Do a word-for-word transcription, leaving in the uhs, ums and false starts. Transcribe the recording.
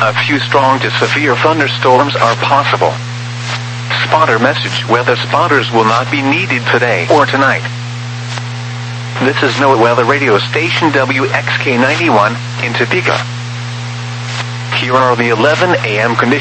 A few strong to severe thunderstorms are possible. Spotter message: weather spotters will not be needed today or tonight. This is NOAA Weather Radio Station W X K ninety-one in Topeka. Here are the eleven a m conditions.